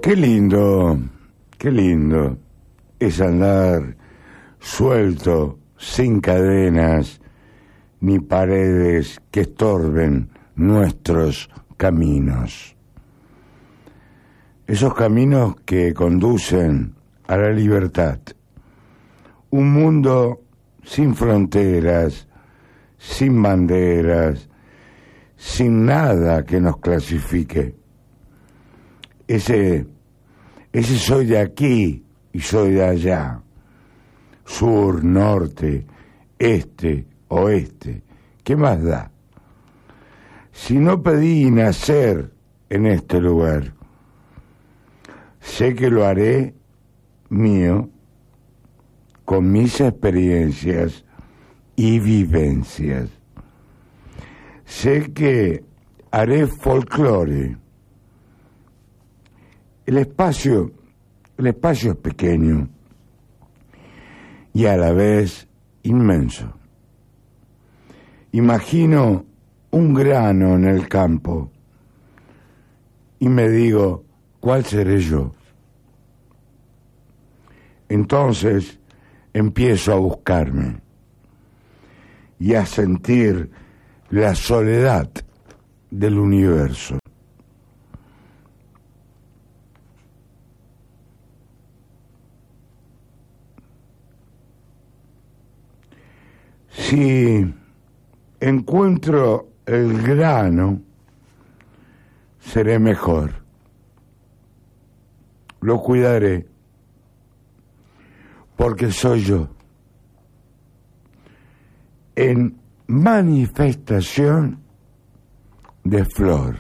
qué lindo es andar suelto, sin cadenas ni paredes que estorben nuestros caminos. Esos caminos que conducen a la libertad. Un mundo sin fronteras, sin banderas, sin nada que nos clasifique. Ese soy de aquí y soy de allá. Sur, norte, este, oeste. ¿Qué más da? Si no pedí nacer en este lugar, sé que lo haré mío con mis experiencias y vivencias. Sé que haré folclore. El espacio es pequeño y a la vez inmenso. Imagino un grano en el campo y me digo, ¿cuál seré yo? Entonces empiezo a buscarme y a sentir la soledad del universo. Si encuentro el grano, seré mejor. Lo cuidaré, porque soy yo. En manifestación de flor.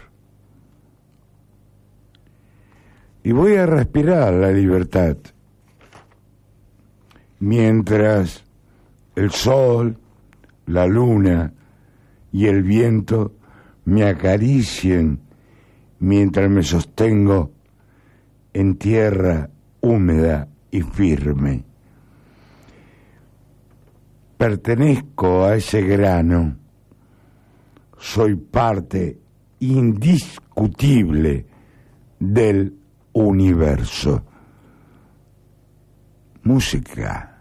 Y voy a respirar la libertad, mientras el sol, la luna y el viento me acaricien mientras me sostengo en tierra húmeda y firme. Pertenezco a ese grano, soy parte indiscutible del universo. Música.